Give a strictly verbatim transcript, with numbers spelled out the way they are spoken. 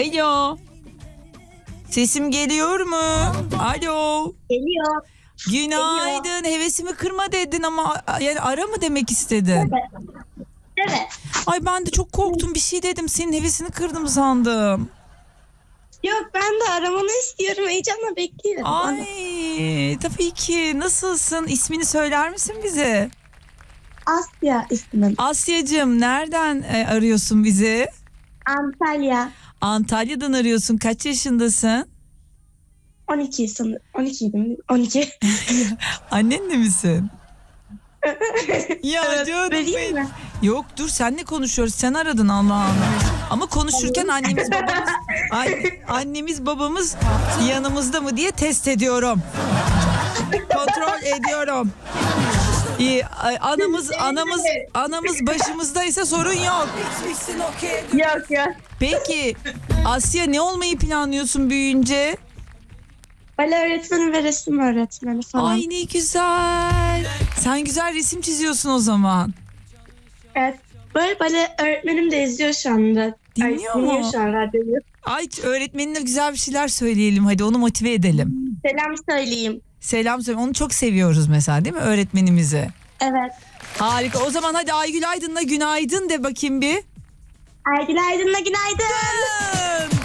Alo. Sesim geliyor mu? Alo. Geliyor. Günaydın. Hevesimi kırma dedin ama yani ara mı demek istedin? Evet. Evet. Ay ben de çok korktum, bir şey dedim. Senin hevesini kırdım sandım. Yok, ben de aramanı istiyorum. Heyecanla bekliyorum. Ay tabii ki. Nasılsın? İsmini söyler misin bize? Asya ismim. Asyacığım, nereden e, arıyorsun bizi? Antalya. Antalya'dan arıyorsun. Kaç yaşındasın? on iki sanırım. on ikiydim. on iki. Annenle misin? Ya Evet, canım vereyim benim. mi? Yok dur, senle konuşuyoruz. Sen aradın, Allah Allah. Ama konuşurken annemiz babamız an- annemiz babamız yanımızda mı diye test ediyorum. Kontrol ediyorum. İyi, ay, anamız anamız anamız başımızdaysa sorun yok. Yok yok. Peki Asya, ne olmayı planlıyorsun büyüyünce? Bale öğretmeni ve resim öğretmeni falan. Ay ne güzel. Sen güzel resim çiziyorsun o zaman. Evet. Böyle bale öğretmenim de izliyor şu anda. Dinliyor Ay, mu? Dinliyor şu an radyoyu. Ay öğretmenine güzel bir şeyler söyleyelim, hadi onu motive edelim. Selam söyleyeyim. Selam söyle. Onu çok seviyoruz mesela, değil mi, öğretmenimizi? Evet. Harika. O zaman hadi Aygül Aydın'la günaydın de bakayım bir. Ay günaydın da günaydın. Günaydın.